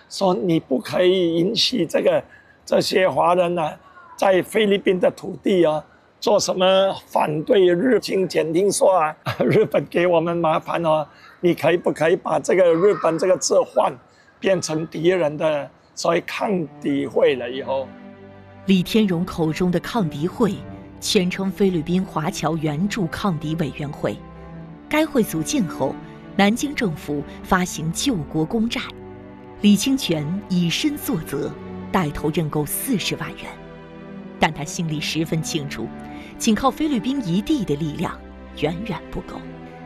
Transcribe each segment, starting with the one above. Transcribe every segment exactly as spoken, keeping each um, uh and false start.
说你不可以允许这个这些华人呢、啊，在菲律宾的土地啊，做什么反对日清前听说啊，日本给我们麻烦哦，你可以不可以把这个日本这个字换变成敌人的，所以抗敌会了以后， 李天荣口中的抗敌会，全称菲律宾华侨援助抗敌委员会。该会组建后，南京政府发行救国公债，李清泉以身作则，带头认购四十万元。但他心里十分清楚，仅靠菲律宾一地的力量远远不够。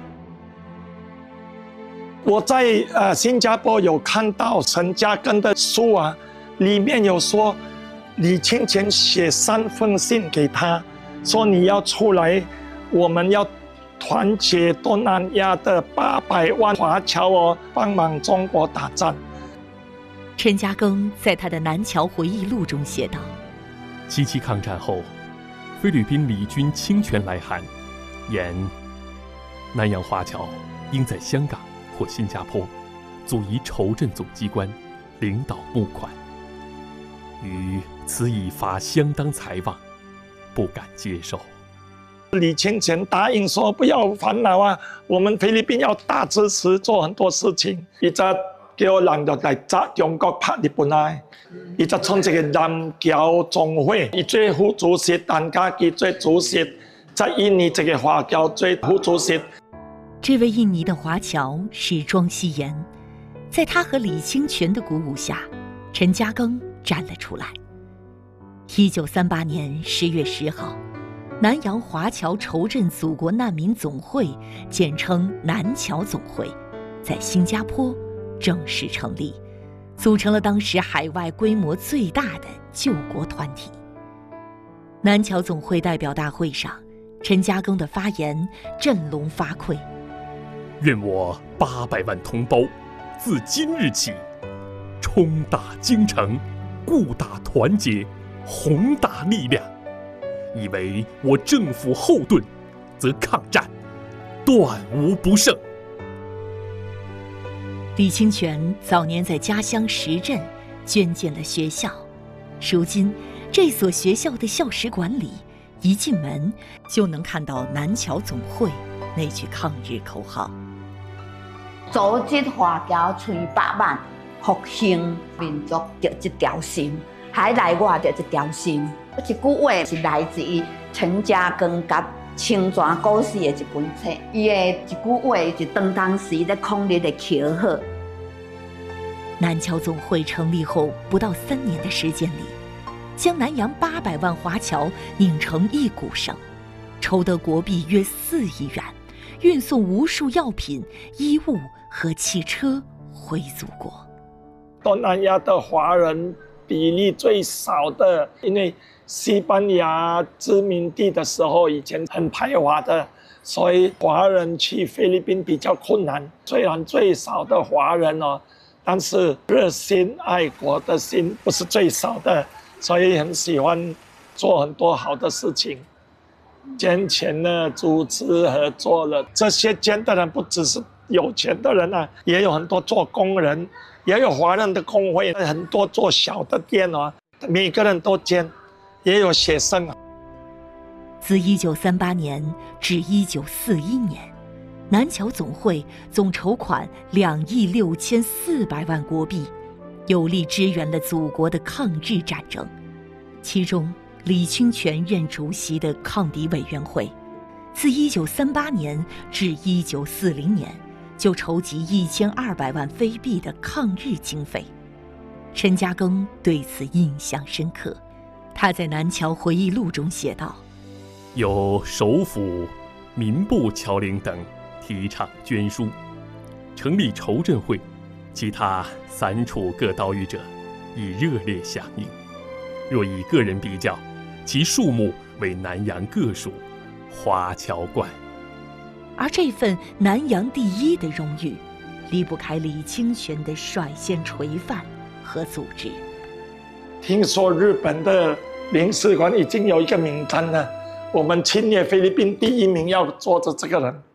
我在呃新加坡有看到陈嘉庚的书啊，里面有说李清泉写三封信给他，说你要出来，我们要团结东南亚的八百万华侨哦，帮忙中国打仗。 陈嘉庚在他的南侨回忆录中写道： 七七抗战后，菲律宾李军清泉来函，言南洋华侨应在香港或新加坡组一筹赈总机关，领导募款。于此已发相当财望，不敢接受。 李清泉答应说不要烦恼啊，我们菲律宾要大支持做很多事情。而家叫人就嚟砸中國拍日本啊！而家創這個南僑總會，而最副主席，大家嘅最主席，在印尼這個華僑最副主席。 这位印尼的华侨是庄希言，在他和李清泉的鼓舞下，陈嘉庚站了出来。一九三八年十月十号，南洋华侨筹赈祖国难民总会，简称南侨总会，在新加坡正式成立，组成了当时海外规模最大的救国团体。南侨总会代表大会上，陈嘉庚的发言振聋发聩。 愿我八百万同胞，自今日起，冲打京城，固打团结，宏大力量，以为我政府后盾，则抗战断无不胜。 李清泉早年在家乡石镇捐建了学校，如今这所学校的校史馆里，一进门就能看到南侨总会那句抗日口号： 组织华侨千百万，复兴民族就一条心，海内外就一条心。这句话是来自于陈嘉庚甲清泉故事的一本册，伊的一句话是当当时在抗日的口号。 南侨总会成立后不到三年的时间里，将南洋八百万华侨拧成一股绳，筹得国币约四亿元，运送无数药品、衣物和汽车回祖国。 东南亚的华人比例最少的，因为西班牙殖民地的时候以前很排华的，所以华人去菲律宾比较困难。虽然最少的华人哦，但是热心爱国的心不是最少的，所以很喜欢做很多好的事情。捐钱呢，组织合作了，这些捐的人不只是有钱的人啊，也有很多做工人，也有华人的工会，很多做小的店哦，每个人都捐，也有学生啊。 自一九三八年至一九四一年，南侨总会总筹款两亿六千四百万国币，有力支援了祖国的抗日战争。其中，李清泉任主席的抗敌委员会，自一九三八年至一九四零年，就筹集一千二百万菲币的抗日经费。陈嘉庚对此印象深刻，他在南侨回忆录中写道： 有首府、民部侨领等提倡捐书，成立筹赈会，其他三处各岛屿者亦热烈响应。若以个人比较，其数目为南洋各属华侨冠。 而这份南洋第一的荣誉，离不开李清泉的率先垂范和组织。 听说日本的领事馆已经有一个名单了，我们侵略菲律宾第一名要做着这个人。